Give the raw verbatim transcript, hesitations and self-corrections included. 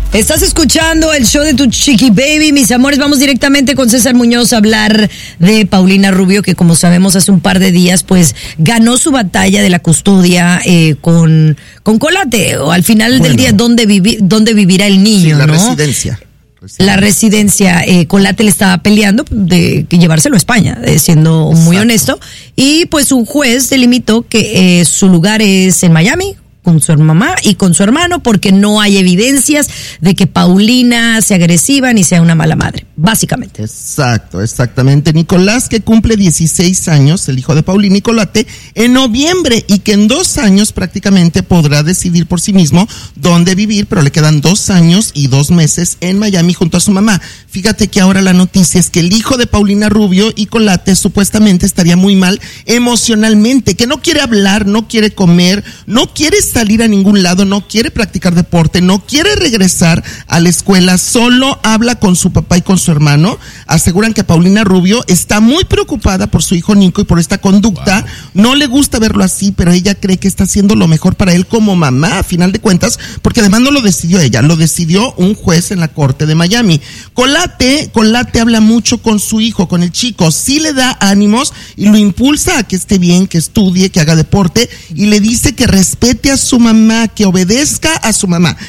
Estás escuchando el show de tu Chiqui Baby, mis amores. Vamos directamente con César Muñoz a hablar de Paulina Rubio, que como sabemos hace un par de días, pues ganó su batalla de la custodia eh, con, con Colate. O al final bueno. del día, ¿dónde, vivi- dónde vivirá el niño? Sí, la ¿no? residencia. Residencia. La residencia, eh, Colate le estaba peleando de que llevárselo a España, eh, siendo muy Exacto. honesto. Y pues un juez delimitó que eh, su lugar es en Miami, con su mamá y con su hermano, porque no hay evidencias de que Paulina sea agresiva ni sea una mala madre, básicamente. Exacto, exactamente. Nicolás, que cumple dieciséis años, el hijo de Paulina y Colate, en noviembre, y que en dos años prácticamente podrá decidir por sí mismo dónde vivir, pero le quedan dos años y dos meses en Miami junto a su mamá. Fíjate que ahora la noticia es que el hijo de Paulina Rubio y Colate supuestamente estaría muy mal emocionalmente, que no quiere hablar, no quiere comer, no quiere salir a ningún lado, no quiere practicar deporte, no quiere regresar a la escuela, solo habla con su papá y con su hermano. Aseguran que Paulina Rubio está muy preocupada por su hijo Nico y por esta conducta. Wow. No le gusta verlo así, pero ella cree que está haciendo lo mejor para él como mamá, a final de cuentas, porque además no lo decidió ella, lo decidió un juez en la corte de Miami. Colate, Colate habla mucho con su hijo, con el chico, sí le da ánimos y lo impulsa a que esté bien, que estudie, que haga deporte, y le dice que respete a su mamá, que obedezca a su mamá.